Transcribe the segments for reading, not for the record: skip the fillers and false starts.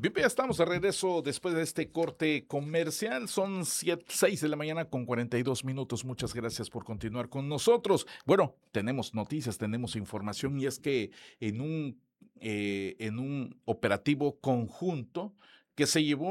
Bien, ya estamos de regreso después de este corte comercial. Son 6 de la mañana con 42 minutos. Muchas gracias por continuar con nosotros. Bueno, tenemos noticias, tenemos información y es que en un operativo conjunto que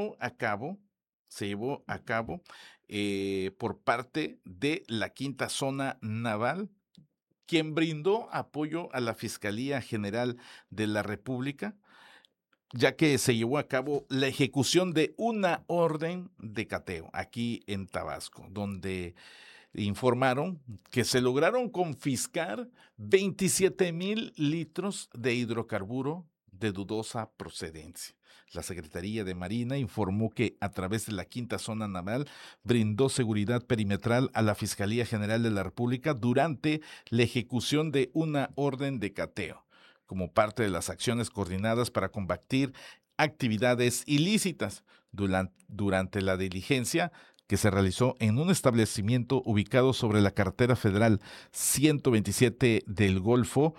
se llevó a cabo por parte de la Quinta Zona Naval, quien brindó apoyo a la Fiscalía General de la República, ya que se llevó a cabo la ejecución de una orden de cateo aquí en Tabasco, donde informaron que se lograron confiscar 27,000 litros de hidrocarburo de dudosa procedencia. La Secretaría de Marina informó que a través de la Quinta Zona Naval brindó seguridad perimetral a la Fiscalía General de la República durante la ejecución de una orden de cateo, como parte de las acciones coordinadas para combatir actividades ilícitas. Durante la diligencia que se realizó en un establecimiento ubicado sobre la carretera federal 127 del Golfo,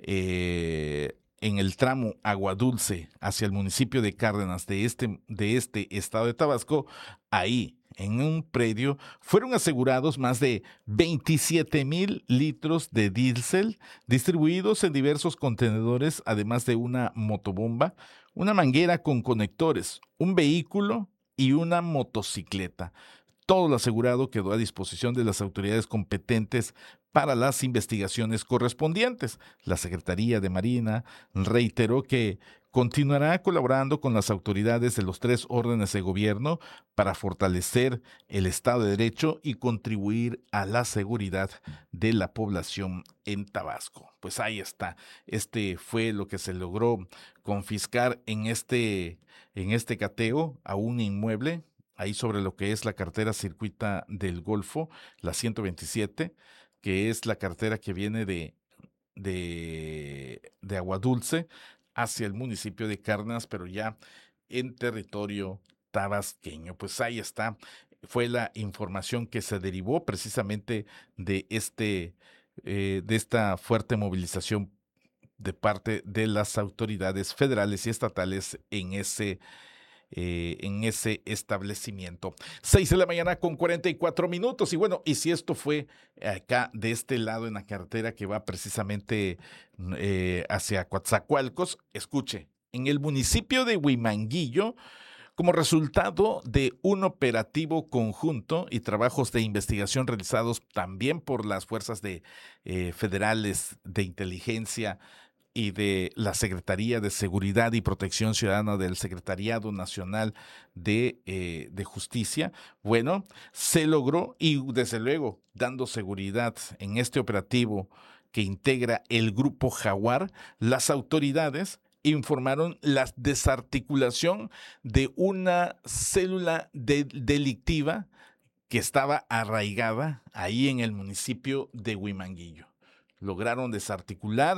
en el tramo Aguadulce hacia el municipio de Cárdenas de este estado de Tabasco. Ahí, en un predio, fueron asegurados más de 27,000 litros de diésel distribuidos en diversos contenedores, además de una motobomba, una manguera con conectores, un vehículo y una motocicleta. Todo lo asegurado quedó a disposición de las autoridades competentes para las investigaciones correspondientes. La Secretaría de Marina reiteró que continuará colaborando con las autoridades de los 3 órdenes de gobierno para fortalecer el Estado de Derecho y contribuir a la seguridad de la población en Tabasco. Pues ahí está. Este fue lo que se logró confiscar en este cateo a un inmueble ahí sobre lo que es la carretera Circuita del Golfo, la 127, que es la carretera que viene de Aguadulce hacia el municipio de Cárdenas, pero ya en territorio tabasqueño. Pues ahí está, fue la información que se derivó precisamente de esta fuerte movilización de parte de las autoridades federales y estatales en ese establecimiento. 6 de la mañana con 44 minutos. Y bueno, y si esto fue acá de este lado en la carretera que va precisamente hacia Coatzacoalcos, escuche, en el municipio de Huimanguillo, como resultado de un operativo conjunto y trabajos de investigación realizados también por las fuerzas federales de inteligencia y de la Secretaría de Seguridad y Protección Ciudadana del Secretariado Nacional de Justicia, bueno, se logró y desde luego dando seguridad en este operativo que integra el Grupo Jaguar, las autoridades informaron la desarticulación de una célula delictiva que estaba arraigada ahí en el municipio de Huimanguillo. Lograron desarticular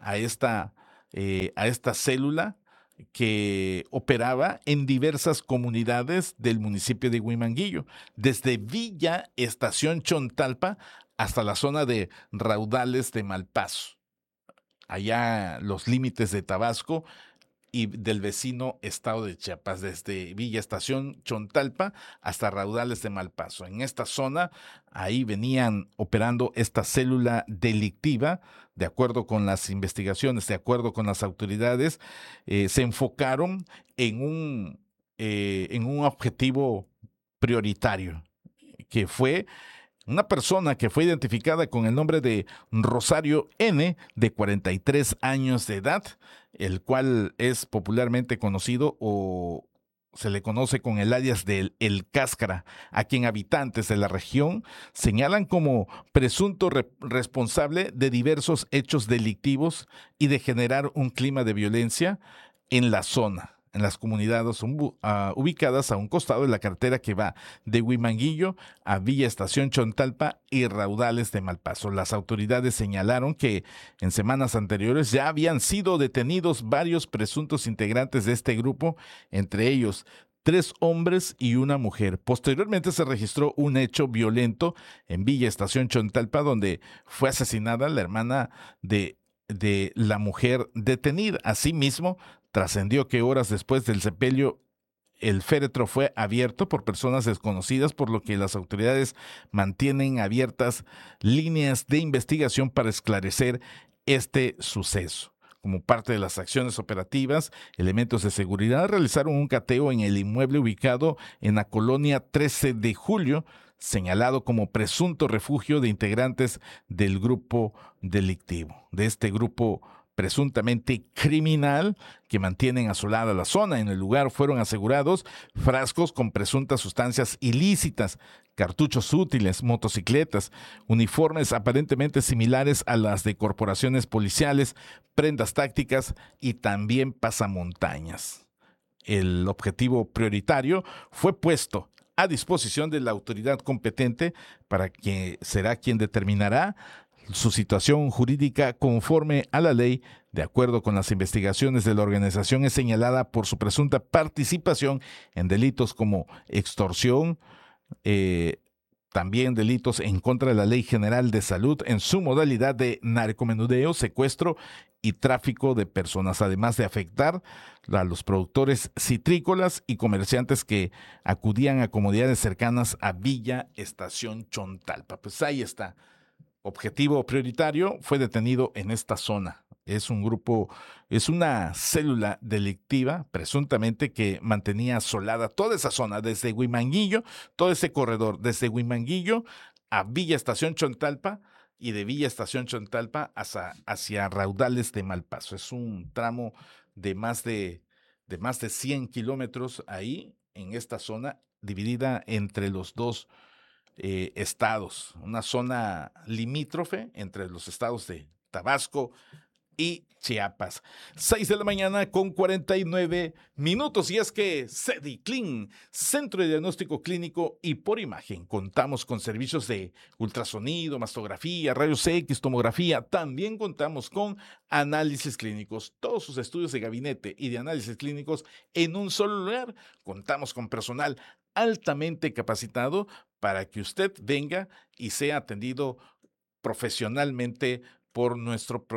a esta célula que operaba en diversas comunidades del municipio de Huimanguillo, desde Villa Estación Chontalpa hasta la zona de Raudales de Malpaso, allá los límites de Tabasco y del vecino estado de Chiapas, desde Villa Estación Chontalpa hasta Raudales de Malpaso. En esta zona, ahí venían operando esta célula delictiva, de acuerdo con las investigaciones, de acuerdo con las autoridades, se enfocaron en un objetivo prioritario, que fue una persona que fue identificada con el nombre de Rosario N., de 43 años de edad, el cual es popularmente conocido o se le conoce con el alias de El Cáscara, a quien habitantes de la región señalan como presunto responsable de diversos hechos delictivos y de generar un clima de violencia en la zona, en las comunidades ubicadas a un costado de la carretera que va de Huimanguillo a Villa Estación Chontalpa y Raudales de Malpaso. Las autoridades señalaron que en semanas anteriores ya habían sido detenidos varios presuntos integrantes de este grupo, entre ellos 3 hombres y una mujer. Posteriormente se registró un hecho violento en Villa Estación Chontalpa, donde fue asesinada la hermana de la mujer detenida. Asimismo, Trascendió que horas después del sepelio el féretro fue abierto por personas desconocidas, por lo que las autoridades mantienen abiertas líneas de investigación para esclarecer este suceso. Como parte de las acciones operativas, elementos de seguridad realizaron un cateo en el inmueble ubicado en la colonia 13 de Julio, señalado como presunto refugio de integrantes del grupo delictivo. De este grupo presuntamente criminal que mantienen asolada la zona. En el lugar fueron asegurados frascos con presuntas sustancias ilícitas, cartuchos útiles, motocicletas, uniformes aparentemente similares a las de corporaciones policiales, prendas tácticas y también pasamontañas. El objetivo prioritario fue puesto a disposición de la autoridad competente para que será quien determinará su situación jurídica conforme a la ley. De acuerdo con las investigaciones de la organización, es señalada por su presunta participación en delitos como extorsión, también delitos en contra de la Ley General de Salud en su modalidad de narcomenudeo, secuestro y tráfico de personas, además de afectar a los productores citrícolas y comerciantes que acudían a comunidades cercanas a Villa Estación Chontalpa. Pues ahí está. Objetivo prioritario, fue detenido en esta zona. Es un grupo, es una célula delictiva, presuntamente, que mantenía asolada toda esa zona, desde Huimanguillo, todo ese corredor, desde Huimanguillo a Villa Estación Chontalpa y de Villa Estación Chontalpa hacia Raudales de Malpaso. Es un tramo de más de 100 kilómetros ahí, en esta zona, dividida entre los dos estados, una zona limítrofe entre los estados de Tabasco y Chiapas. 6 de la mañana con 49 minutos. Y es que Cediclin, Centro de Diagnóstico Clínico y por Imagen, contamos con servicios de ultrasonido, mastografía, rayos X, tomografía. También contamos con análisis clínicos. Todos sus estudios de gabinete y de análisis clínicos en un solo lugar. Contamos con personal altamente capacitado para que usted venga y sea atendido profesionalmente por nuestro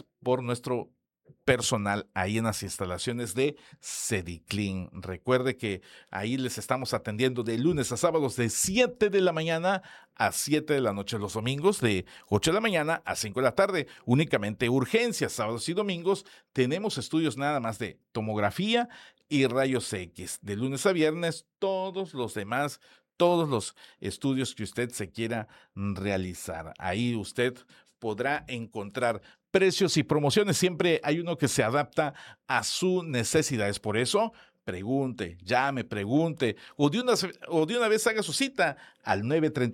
personal ahí en las instalaciones de Cediclin. Recuerde que ahí les estamos atendiendo de lunes a sábados de 7 de la mañana a 7 de la noche, los domingos de 8 de la mañana a 5 de la tarde. Únicamente urgencias, sábados y domingos. Tenemos estudios nada más de tomografía y rayos X. De lunes a viernes, todos los estudios que usted se quiera realizar. Ahí usted podrá encontrar precios y promociones. Siempre hay uno que se adapta a sus necesidades. Por eso, pregunte, llame, pregunte, o de una vez haga su cita al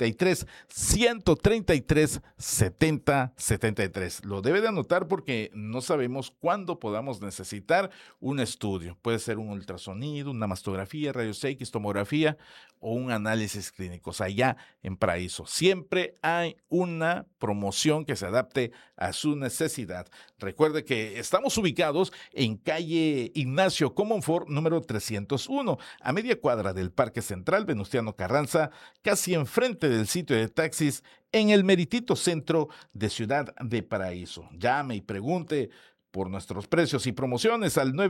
933-133-7073. Lo debe de anotar porque no sabemos cuándo podamos necesitar un estudio. Puede ser un ultrasonido, una mastografía, rayos X, tomografía o un análisis clínicos allá en Paraíso. Siempre hay una promoción que se adapte a su necesidad. Recuerde que estamos ubicados en calle Ignacio Comonfort, número 301, a media cuadra del Parque Central Venustiano Carranza, casi enfrente del sitio de taxis, en el meritito centro de Ciudad de Paraíso. Llame y pregunte por nuestros precios y promociones al 9